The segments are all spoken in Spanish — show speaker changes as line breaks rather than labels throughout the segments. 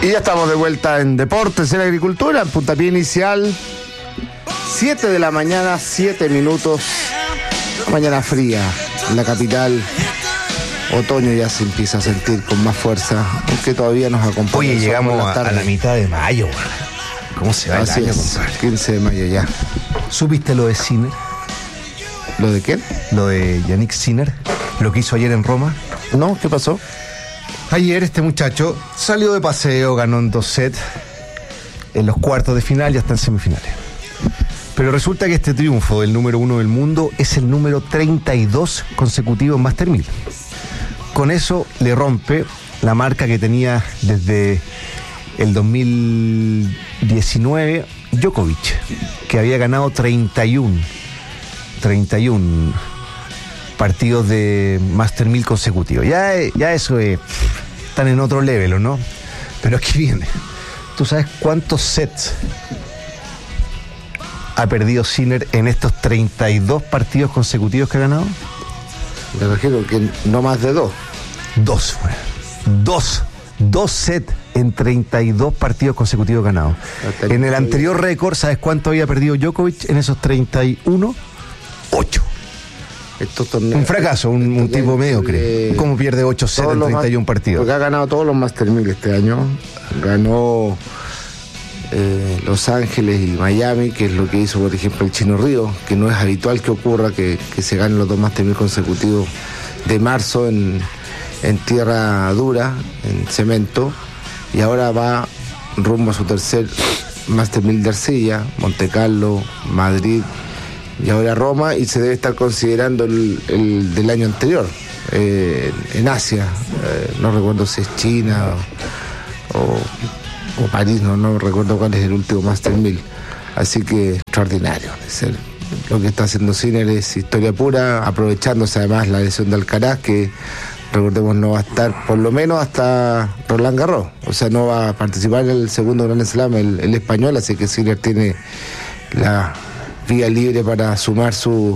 Y ya estamos de vuelta en Deportes en Agricultura, en puntapié inicial, 7 de la mañana, 7 minutos, mañana fría en la capital. Otoño ya se empieza a sentir con más fuerza, aunque todavía nos acompaña.
Oye, llegamos a la mitad de mayo, bueno. ¿Cómo se va el año, compadre?
15 de mayo ya.
¿Supiste lo de Sinner?
¿Lo de quién?
Lo de Yannick Sinner, lo que hizo ayer en Roma.
No, ¿qué pasó?
Ayer este muchacho salió de paseo, ganó en 2 sets en los cuartos de final y hasta en semifinales. Pero resulta que este triunfo del número 1 del mundo es el número 32 consecutivo en Master 1000. Con eso le rompe la marca que tenía desde el 2019 Djokovic, que había ganado 31 partidos de Master 1000 consecutivos. Ya eso es, están en otro level, ¿no? Pero aquí viene. ¿Tú sabes cuántos sets ha perdido Sinner en estos 32 partidos consecutivos que ha ganado?
Me imagino que no más de 2.
2, Dos sets en 32 partidos consecutivos ganados. En el anterior récord, ¿sabes cuánto había perdido Djokovic en esos 31? 8. Un fracaso, un tipo mediocre. ¿Cómo pierde 8 sets en 31 partidos?
Porque ha ganado todos los Master 1000 este año. Ganó Los Ángeles y Miami, que es lo que hizo, por ejemplo, el Chino Río, que no es habitual que ocurra que se ganen los 2 Master 1000 consecutivos de marzo en tierra dura, en cemento, y ahora va rumbo a su tercer Master 1000 de arcilla, Monte Carlo, Madrid y ahora Roma, y se debe estar considerando el del año anterior en Asia, no recuerdo si es China o París, no recuerdo cuál es el último Master 1000, así que extraordinario. Lo que está haciendo Sinner es historia pura, aprovechándose además la lesión de Alcaraz, que recordemos no va a estar por lo menos hasta Roland Garros, o sea, no va a participar en el segundo Grand Slam el español, así que Sinner tiene la vía libre para sumar su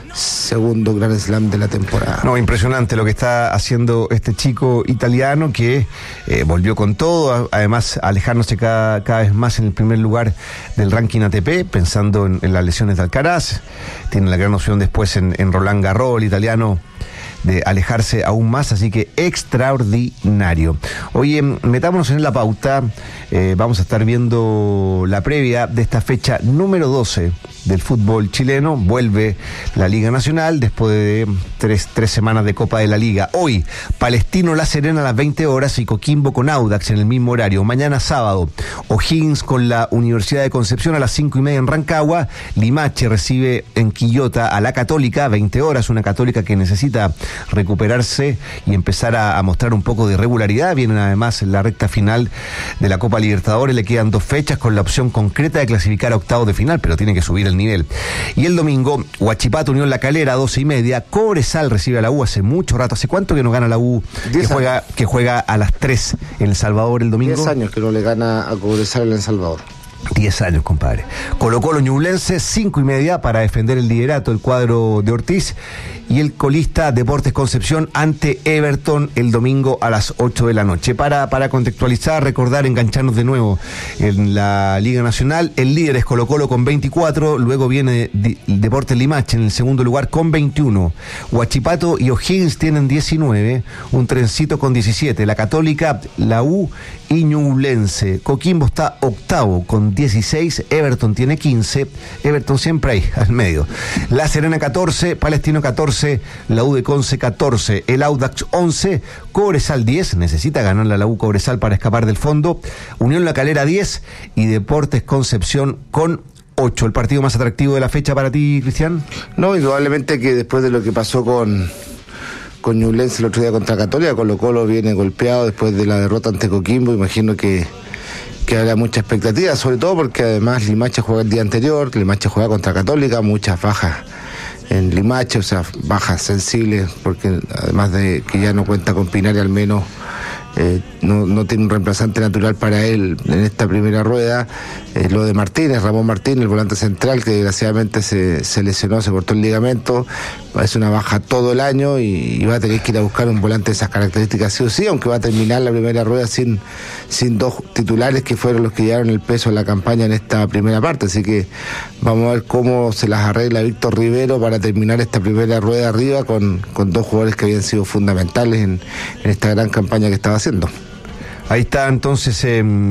segundo Grand Slam de la temporada.
No, impresionante lo que está haciendo este chico italiano que volvió con todo, además alejándose cada vez más en el primer lugar del ranking ATP, pensando en las lesiones de Alcaraz. Tiene la gran opción después en Roland Garros, el italiano, de alejarse aún más, así que extraordinario. Oye, metámonos en la pauta, vamos a estar viendo la previa de esta fecha número 12 del fútbol chileno. Vuelve la Liga Nacional después de tres semanas de Copa de la Liga. Hoy, Palestino La Serena a las 20 horas y Coquimbo con Audax en el mismo horario. Mañana sábado, O'Higgins con la Universidad de Concepción a las 5:30 en Rancagua. Limache recibe en Quillota a la Católica, 20 horas, una Católica que necesita recuperarse y empezar a mostrar un poco de regularidad. Vienen además en la recta final de la Copa Libertadores, le quedan 2 fechas con la opción concreta de clasificar a octavos de final, pero tiene que subir el nivel. Y el domingo, Huachipato Unión La Calera, 12:30. Cobresal recibe a la U hace mucho rato. ¿Hace cuánto que no gana la U? Que juega a las 3 en El Salvador el domingo.
10 años que no le gana a Cobresal en El Salvador.
10 años, compadre. Colo-Colo Ñublense, 5:30 para defender el liderato, el cuadro de Ortiz. Y el colista Deportes Concepción ante Everton el domingo a las 8 de la noche. Para contextualizar, recordar, engancharnos de nuevo en la Liga Nacional, el líder es Colo-Colo con 24, luego viene Deportes Limache en el segundo lugar con 21. Huachipato y O'Higgins tienen 19, un Trencito con 17, la Católica, la U y Ñublense. Coquimbo está octavo con 16, Everton tiene 15, Everton siempre ahí, al medio. La Serena 14, Palestino 14, la U de Conce 14, el Audax 11, Cobresal 10, necesita ganar la U Cobresal para escapar del fondo, Unión La Calera 10 y Deportes Concepción con 8. ¿El partido más atractivo de la fecha para ti, Cristian?
No, indudablemente que después de lo que pasó con Ñublense el otro día contra Católica, Colo-Colo viene golpeado después de la derrota ante Coquimbo, imagino que habrá mucha expectativa, sobre todo porque además Limache juega el día anterior, Limache juega contra Católica, muchas bajas en Limache, o sea, bajas sensibles, porque además de que ya no cuenta con Pinari, al menos no tiene un reemplazante natural para él en esta primera rueda. Lo de Martínez, Ramón Martínez, el volante central, que desgraciadamente se lesionó, se cortó el ligamento, va a ser una baja todo el año y va a tener que ir a buscar un volante de esas características sí o sí, aunque va a terminar la primera rueda sin dos titulares que fueron los que llevaron el peso en la campaña en esta primera parte, así que vamos a ver cómo se las arregla Víctor Rivero para terminar esta primera rueda arriba con dos jugadores que habían sido fundamentales en esta gran campaña que estaba haciendo.
Ahí está entonces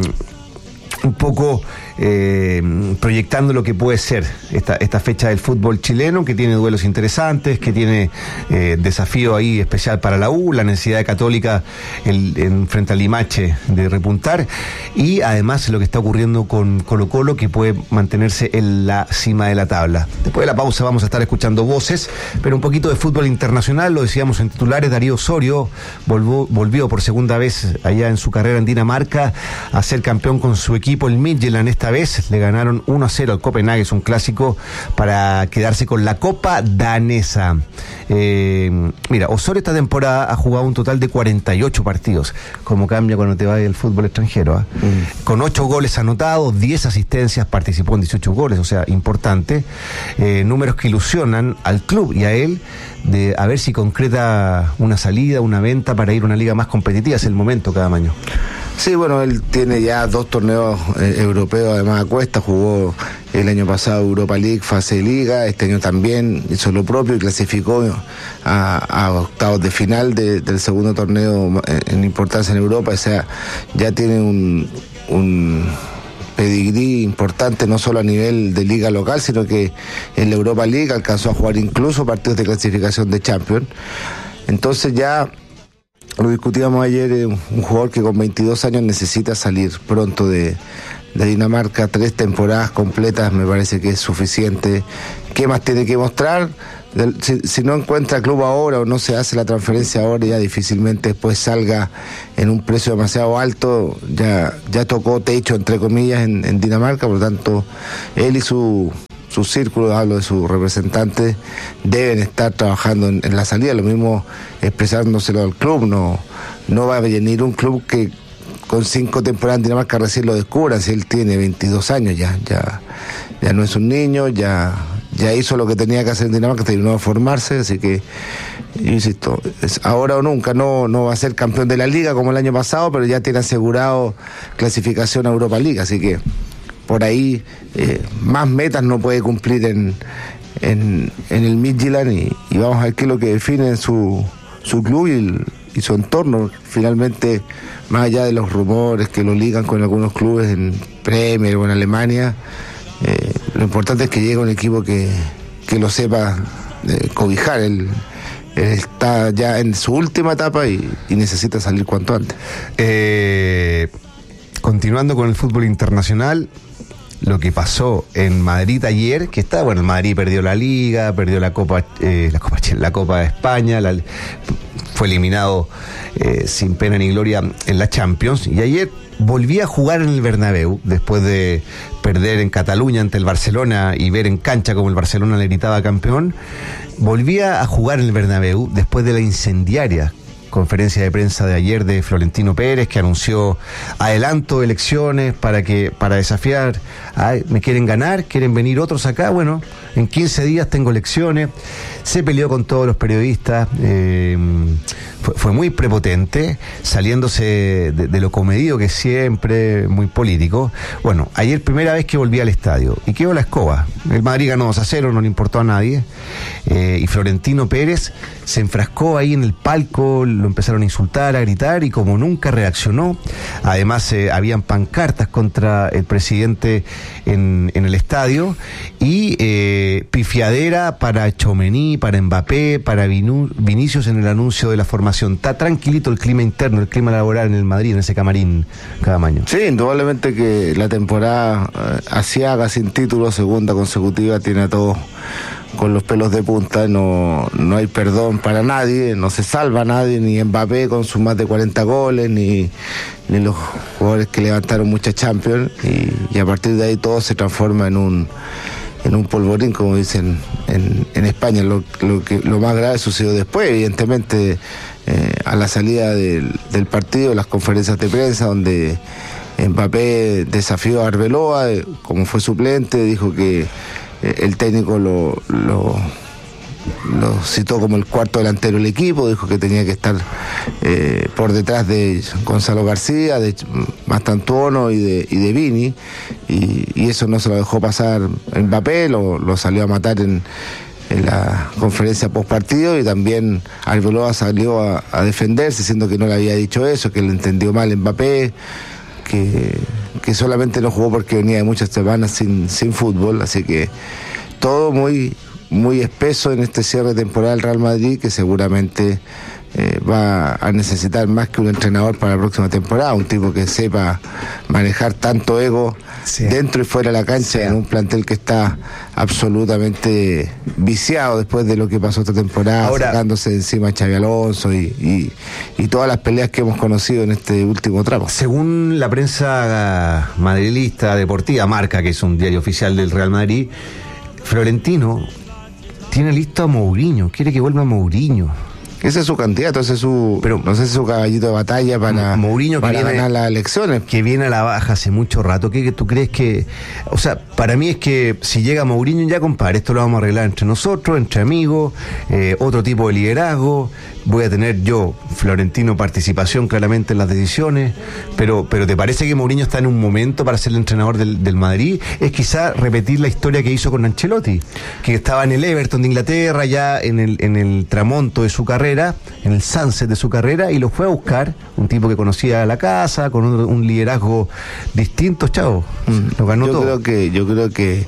un poco proyectando lo que puede ser esta fecha del fútbol chileno, que tiene duelos interesantes, que tiene desafío ahí especial para la U, la necesidad de Católica frente al Limache de repuntar, y además lo que está ocurriendo con Colo-Colo, que puede mantenerse en la cima de la tabla. Después de la pausa vamos a estar escuchando voces, pero un poquito de fútbol internacional. Lo decíamos en titulares, Darío Osorio volvió por segunda vez allá en su carrera en Dinamarca a ser campeón con su equipo, el Midtjylland. Esta vez le ganaron 1-0 al Copenhague, es un clásico, para quedarse con la Copa Danesa. Mira, Osorio esta temporada ha jugado un total de 48 partidos, como cambia cuando te va el fútbol extranjero, con 8 goles anotados, 10 asistencias, participó en 18 goles, o sea, importante, números que ilusionan al club y a él de a ver si concreta una salida, una venta para ir a una liga más competitiva. Es el momento cada año.
Sí, bueno, él tiene ya 2 torneos europeos además a cuesta, jugó el año pasado Europa League, fase de liga, este año también hizo lo propio y clasificó a octavos de final del segundo torneo en importancia en Europa, o sea, ya tiene un pedigrí importante no solo a nivel de liga local, sino que en la Europa League alcanzó a jugar incluso partidos de clasificación de Champions. Entonces ya lo discutíamos ayer, un jugador que con 22 años necesita salir pronto de Dinamarca. 3 temporadas completas me parece que es suficiente. ¿Qué más tiene que mostrar? Si no encuentra club ahora o no se hace la transferencia ahora, ya difícilmente después salga en un precio demasiado alto. Ya tocó techo, entre comillas, en Dinamarca, por lo tanto él y su círculo, hablo de sus representantes, deben estar trabajando en la salida, lo mismo expresándoselo al club. No va a venir un club que con 5 temporadas en Dinamarca recién lo descubra, si él tiene 22 años, ya no es un niño, ya hizo lo que tenía que hacer en Dinamarca, terminó de formarse, así que yo insisto, es ahora o nunca. No va a ser campeón de la liga como el año pasado, pero ya tiene asegurado clasificación a Europa League, así que por ahí más metas no puede cumplir en el Midtjylland, y vamos a ver qué es lo que define su club y su entorno. Finalmente, más allá de los rumores que lo ligan con algunos clubes en Premier o en Alemania, lo importante es que llegue un equipo que lo sepa cobijar. Él está ya en su última etapa y necesita salir cuanto antes.
Continuando con el fútbol internacional, lo que pasó en Madrid ayer, que está, bueno, el Madrid perdió la Liga, perdió la Copa de España, fue eliminado sin pena ni gloria en la Champions, y ayer volvía a jugar en el Bernabéu después de perder en Cataluña ante el Barcelona y ver en cancha como el Barcelona le gritaba campeón. Volvía a jugar en el Bernabéu después de la incendiaria conferencia de prensa de ayer de Florentino Pérez, que anunció adelanto de elecciones para desafiar. Me quieren ganar, quieren venir otros acá, bueno, en 15 días tengo elecciones. Se peleó con todos los periodistas, fue muy prepotente, saliéndose de lo comedido que es siempre, muy político. Bueno, ayer primera vez que volví al estadio y quedó la escoba. El Madrid ganó 2-0, no le importó a nadie, y Florentino Pérez se enfrascó ahí en el palco, lo empezaron a insultar, a gritar, y como nunca reaccionó. Además habían pancartas contra el presidente en el estadio, y pifiadera para Tchouaméni, para Mbappé, para Vinicius en el anuncio de la formación. Está tranquilito el clima interno, el clima laboral en el Madrid, en ese camarín cada año.
Sí, indudablemente que la temporada asiaga, sin título, segunda consecutiva, tiene a todos con los pelos de punta. No hay perdón para nadie, no se salva a nadie, ni Mbappé con sus más de 40 goles, ni los jugadores que levantaron muchas Champions, y a partir de ahí todo se transforma en un polvorín, como dicen en España. Lo más grave sucedió después, evidentemente, a la salida del partido, las conferencias de prensa, donde Mbappé desafió a Arbeloa, como fue suplente, dijo que el técnico lo lo citó como el cuarto delantero del equipo, dijo que tenía que estar por detrás de Gonzalo García, de Mastantuono y de Vini, y eso no se lo dejó pasar Mbappé, lo salió a matar en la conferencia post partido, y también Arbeloa salió a defenderse diciendo que no le había dicho eso, que le entendió mal Mbappé, que solamente no jugó porque venía de muchas semanas sin fútbol, así que todo muy espeso en este cierre de temporada del Real Madrid, que seguramente va a necesitar más que un entrenador para la próxima temporada, un tipo que sepa manejar tanto ego dentro y fuera de la cancha, en un plantel que está absolutamente viciado después de lo que pasó esta temporada, ahora, sacándose de encima a Xabi Alonso y todas las peleas que hemos conocido en este último tramo.
Según la prensa madrilista deportiva, Marca, que es un diario oficial del Real Madrid, Florentino tiene listo a Mourinho, quiere que vuelva Mourinho.
Ese es su candidato, ese es su, pero no sé si es su caballito de batalla para
Mourinho,
para ganar las elecciones.
Que viene a la baja hace mucho rato. ¿Qué tú crees que...? O sea, para mí es que si llega Mourinho, ya compadre, esto lo vamos a arreglar entre nosotros, entre amigos, otro tipo de liderazgo. Voy a tener yo, Florentino, participación claramente en las decisiones, pero ¿te parece que Mourinho está en un momento para ser el entrenador del Madrid? Es quizá repetir la historia que hizo con Ancelotti, que estaba en el Everton de Inglaterra, ya en el tramonto de su carrera, en el sunset de su carrera, y lo fue a buscar, un tipo que conocía la casa, con un liderazgo distinto, chavo, lo ganó todo.
Yo creo que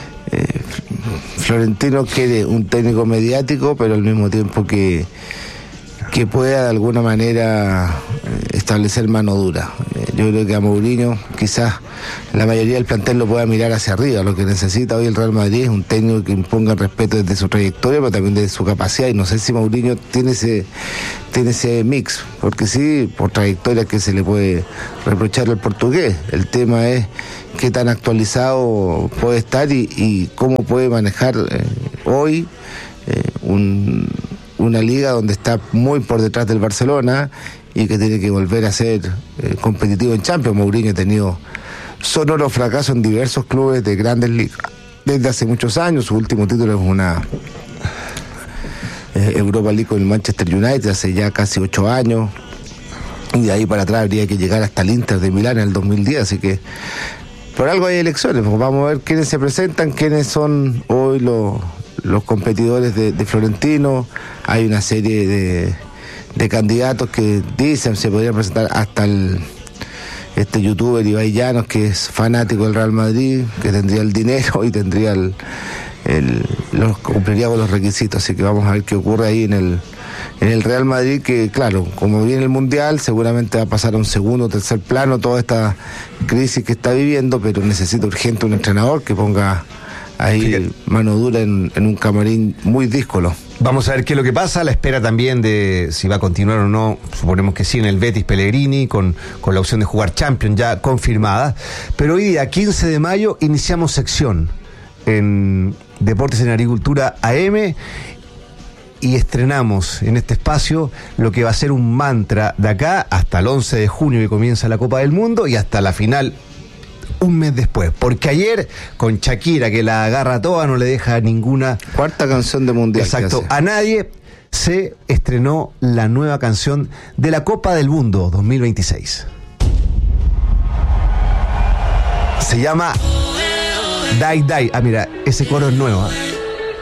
Florentino quiere un técnico mediático, pero al mismo tiempo que pueda de alguna manera establecer mano dura. Yo creo que a Mourinho quizás la mayoría del plantel lo pueda mirar hacia arriba. Lo que necesita hoy el Real Madrid es un técnico que imponga el respeto desde su trayectoria, pero también desde su capacidad, y no sé si Mourinho tiene ese mix, porque sí, por trayectoria que se le puede reprochar al portugués. El tema es qué tan actualizado puede estar y cómo puede manejar hoy una liga donde está muy por detrás del Barcelona y que tiene que volver a ser competitivo en Champions. Mourinho ha tenido sonoro fracaso en diversos clubes de grandes ligas desde hace muchos años. Su último título es una Europa League con el Manchester United hace ya casi 8 años, y de ahí para atrás habría que llegar hasta el Inter de Milán en el 2010, así que por algo hay elecciones. Vamos a ver quiénes se presentan, quiénes son hoy los competidores de Florentino. Hay una serie de candidatos que dicen se podrían presentar hasta este youtuber Ibai Llanos, que es fanático del Real Madrid, que tendría el dinero y tendría cumpliría con los requisitos, así que vamos a ver qué ocurre ahí en el Real Madrid, que claro, como viene el Mundial, seguramente va a pasar a un segundo o tercer plano toda esta crisis que está viviendo, pero necesita urgente un entrenador que ponga ahí mano dura en un camarín muy díscolo.
Vamos a ver qué es lo que pasa, a la espera también de si va a continuar o no, suponemos que sí, en el Betis Pellegrini, con la opción de jugar Champions ya confirmada. Pero hoy día, 15 de mayo, iniciamos sección en Deportes en Agricultura AM y estrenamos en este espacio lo que va a ser un mantra de acá hasta el 11 de junio, que comienza la Copa del Mundo, y hasta la final un mes después, porque ayer con Shakira, que la agarra toda, no le deja ninguna...
Cuarta canción de Mundial.
Exacto, a nadie, se estrenó la nueva canción de la Copa del Mundo 2026. Se llama Die Die. Ah, mira, ese coro es nuevo, ¿eh?